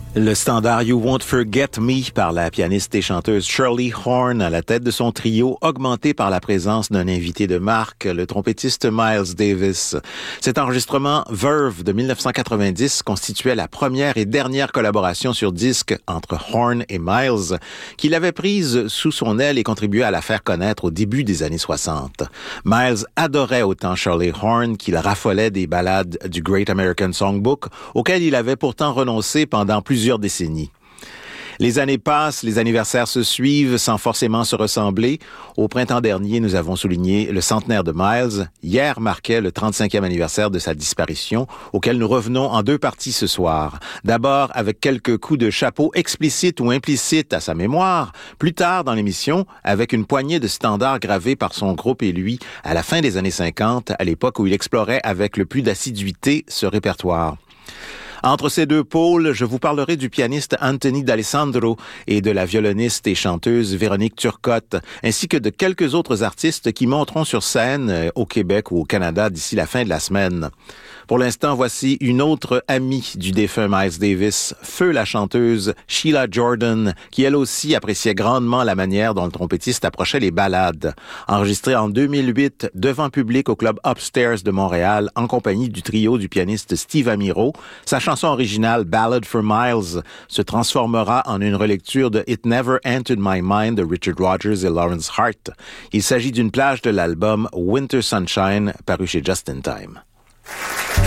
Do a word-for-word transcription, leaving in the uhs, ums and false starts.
Le standard You Won't Forget Me par la pianiste et chanteuse Shirley Horn à la tête de son trio, augmenté par la présence d'un invité de marque, le trompettiste Miles Davis. Cet enregistrement Verve de dix-neuf cent quatre-vingt-dix constituait la première et dernière collaboration sur disque entre Horn et Miles, qu'il avait prise sous son aile et contribué à la faire connaître au début des années soixante. Miles adorait autant Shirley Horn qu'il raffolait des ballades du Great American Songbook, auquel il avait pourtant renoncé pendant plusieurs plusieurs décennies. Les années passent, les anniversaires se suivent sans forcément se ressembler. Au printemps dernier, nous avons souligné le centenaire de Miles. Hier marquait le trente-cinquième anniversaire de sa disparition, auquel nous revenons en deux parties ce soir. D'abord avec quelques coups de chapeau explicites ou implicites à sa mémoire. Plus tard dans l'émission, avec une poignée de standards gravés par son groupe et lui à la fin des années cinquante, à l'époque où il explorait avec le plus d'assiduité ce répertoire. Entre ces deux pôles, je vous parlerai du pianiste Anthony D'Alessandro et de la violoniste et chanteuse Véronique Turcotte, ainsi que de quelques autres artistes qui monteront sur scène au Québec ou au Canada d'ici la fin de la semaine. Pour l'instant, voici une autre amie du défunt Miles Davis, feu la chanteuse Sheila Jordan, qui elle aussi appréciait grandement la manière dont le trompettiste approchait les ballades. Enregistrée en deux mille huit devant public au club Upstairs de Montréal en compagnie du trio du pianiste Steve Amiro, sa chanson originale Ballad for Miles se transformera en une relecture de It Never Entered My Mind de Richard Rodgers et Lawrence Hart. Il s'agit d'une plage de l'album Winter Sunshine paru chez Just in Time.